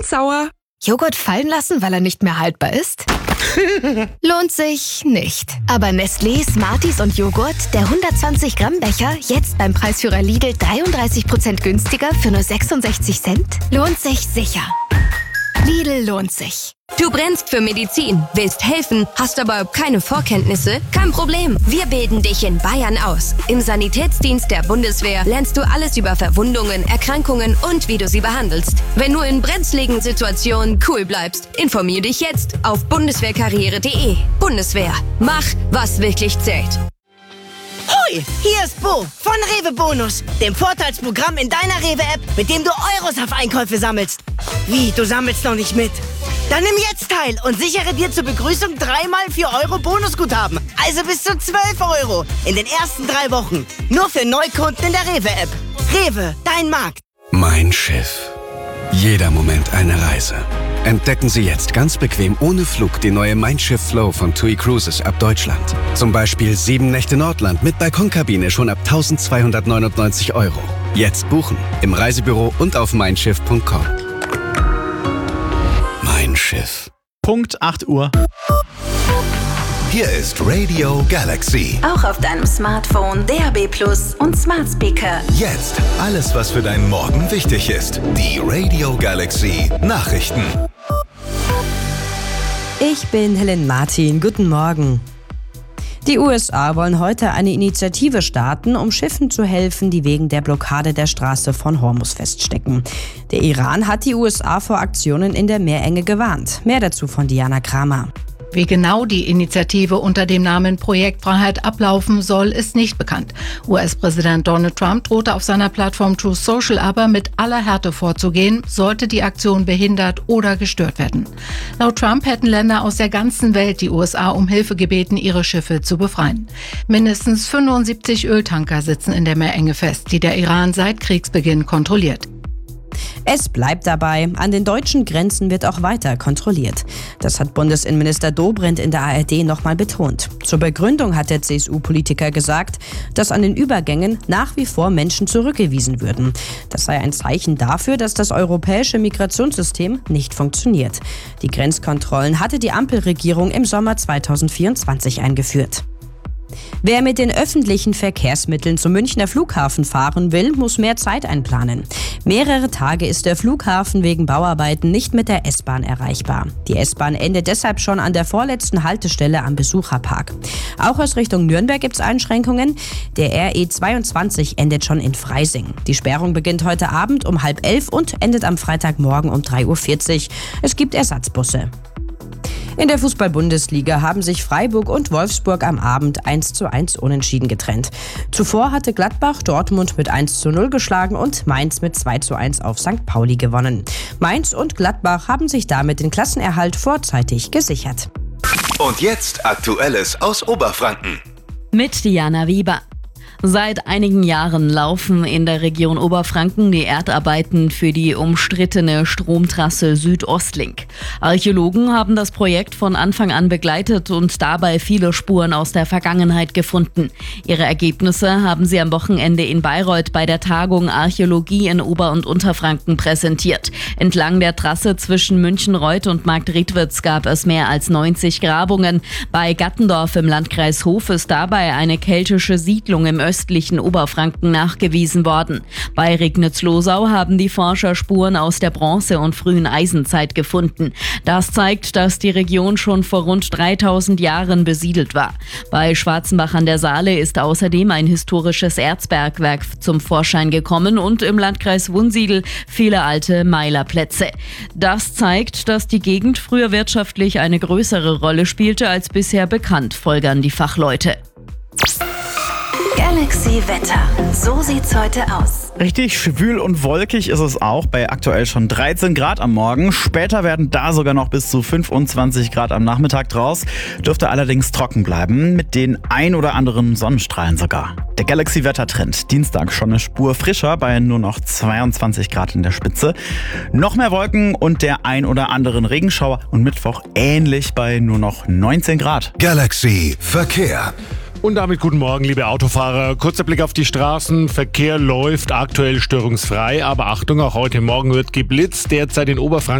und sauer. Joghurt fallen lassen, weil er nicht mehr haltbar ist? Lohnt sich nicht. Aber Nestlé, Smarties und Joghurt, der 120 Gramm Becher, jetzt beim Preisführer Lidl 33% günstiger für nur 66 Cent? Lohnt sich sicher. Lidl lohnt sich. Du brennst für Medizin, willst helfen, hast aber keine Vorkenntnisse? Kein Problem, wir bilden dich in Bayern aus. Im Sanitätsdienst der Bundeswehr lernst du alles über Verwundungen, Erkrankungen und wie du sie behandelst. Wenn du in brenzligen Situationen cool bleibst, informier dich jetzt auf bundeswehrkarriere.de. Bundeswehr, mach, was wirklich zählt. Hoi, hier ist Bo von Rewe Bonus, dem Vorteilsprogramm in deiner Rewe-App, mit dem du Euros auf Einkäufe sammelst. Wie, du sammelst noch nicht mit? Dann nimm jetzt teil und sichere dir zur Begrüßung 3x 4 Euro Bonusguthaben. Also bis zu 12 Euro in den ersten 3 Wochen. Nur für Neukunden in der Rewe-App. Rewe, dein Markt. Mein Schiff. Jeder Moment eine Reise. Entdecken Sie jetzt ganz bequem ohne Flug die neue Mein Schiff Flow von TUI Cruises ab Deutschland. Zum Beispiel 7 Nächte Nordland mit Balkonkabine schon ab 1.299 Euro. Jetzt buchen im Reisebüro und auf meinschiff.com. Mein Schiff. Punkt 8 Uhr. Hier ist Radio Galaxy. Auch auf deinem Smartphone, DAB+ und Smart Speaker. Jetzt alles, was für deinen Morgen wichtig ist. Die Radio Galaxy Nachrichten. Ich bin Helen Martin. Guten Morgen. Die USA wollen heute eine Initiative starten, um Schiffen zu helfen, die wegen der Blockade der Straße von Hormuz feststecken. Der Iran hat die USA vor Aktionen in der Meerenge gewarnt. Mehr dazu von Diana Kramer. Wie genau die Initiative unter dem Namen Projekt Freiheit ablaufen soll, ist nicht bekannt. US-Präsident Donald Trump drohte auf seiner Plattform Truth Social aber mit aller Härte vorzugehen, sollte die Aktion behindert oder gestört werden. Laut Trump hätten Länder aus der ganzen Welt die USA um Hilfe gebeten, ihre Schiffe zu befreien. Mindestens 75 Öltanker sitzen in der Meerenge fest, die der Iran seit Kriegsbeginn kontrolliert. Es bleibt dabei, an den deutschen Grenzen wird auch weiter kontrolliert. Das hat Bundesinnenminister Dobrindt in der ARD nochmal betont. Zur Begründung hat der CSU-Politiker gesagt, dass an den Übergängen nach wie vor Menschen zurückgewiesen würden. Das sei ein Zeichen dafür, dass das europäische Migrationssystem nicht funktioniert. Die Grenzkontrollen hatte die Ampelregierung im Sommer 2024 eingeführt. Wer mit den öffentlichen Verkehrsmitteln zum Münchner Flughafen fahren will, muss mehr Zeit einplanen. Mehrere Tage ist der Flughafen wegen Bauarbeiten nicht mit der S-Bahn erreichbar. Die S-Bahn endet deshalb schon an der vorletzten Haltestelle am Besucherpark. Auch aus Richtung Nürnberg gibt es Einschränkungen. Der RE22 endet schon in Freising. Die Sperrung beginnt heute Abend um 10:30 und endet am Freitagmorgen um 3:40 Uhr. Es gibt Ersatzbusse. In der Fußball-Bundesliga haben sich Freiburg und Wolfsburg am Abend 1:1 unentschieden getrennt. Zuvor hatte Gladbach Dortmund mit 1:0 geschlagen und Mainz mit 2:1 auf St. Pauli gewonnen. Mainz und Gladbach haben sich damit den Klassenerhalt vorzeitig gesichert. Und jetzt Aktuelles aus Oberfranken. Mit Diana Wieber. Seit einigen Jahren laufen in der Region Oberfranken die Erdarbeiten für die umstrittene Stromtrasse Südostlink. Archäologen haben das Projekt von Anfang an begleitet und dabei viele Spuren aus der Vergangenheit gefunden. Ihre Ergebnisse haben sie am Wochenende in Bayreuth bei der Tagung Archäologie in Ober- und Unterfranken präsentiert. Entlang der Trasse zwischen Münchenreuth und Marktredwitz gab es mehr als 90 Grabungen. Bei Gattendorf im Landkreis Hof ist dabei eine keltische Siedlung im östlichen Oberfranken nachgewiesen worden. Bei Regnitz-Losau haben die Forscher Spuren aus der Bronze- und frühen Eisenzeit gefunden. Das zeigt, dass die Region schon vor rund 3000 Jahren besiedelt war. Bei Schwarzenbach an der Saale ist außerdem ein historisches Erzbergwerk zum Vorschein gekommen und im Landkreis Wunsiedel viele alte Meilerplätze. Das zeigt, dass die Gegend früher wirtschaftlich eine größere Rolle spielte als bisher bekannt, folgern die Fachleute. Galaxy Wetter. So sieht's heute aus. Richtig schwül und wolkig ist es auch, bei aktuell schon 13 Grad am Morgen. Später werden da sogar noch bis zu 25 Grad am Nachmittag draus. Dürfte allerdings trocken bleiben, mit den ein oder anderen Sonnenstrahlen sogar. Der Galaxy-Wettertrend. Dienstag schon eine Spur frischer, bei nur noch 22 Grad in der Spitze. Noch mehr Wolken und der ein oder anderen Regenschauer. Und Mittwoch ähnlich bei nur noch 19 Grad. Galaxy Verkehr. Und damit guten Morgen, liebe Autofahrer. Kurzer Blick auf die Straßen. Verkehr läuft aktuell störungsfrei, aber Achtung, auch heute Morgen wird geblitzt. Derzeit in Oberfranken